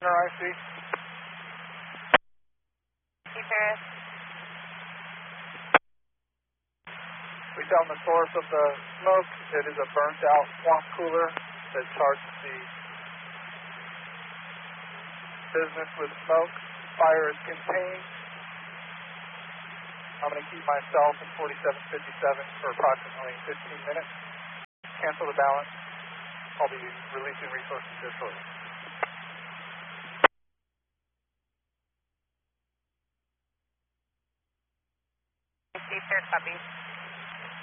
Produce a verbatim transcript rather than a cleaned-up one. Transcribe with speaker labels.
Speaker 1: I C.
Speaker 2: Paris.
Speaker 1: We found the source of the smoke. It is a burnt out swamp cooler that charged the business with smoke. Fire is contained. I'm going to keep myself at forty-seven fifty-seven for approximately fifteen minutes. Cancel the balance. I'll be releasing resources here shortly.
Speaker 2: Sir, copy.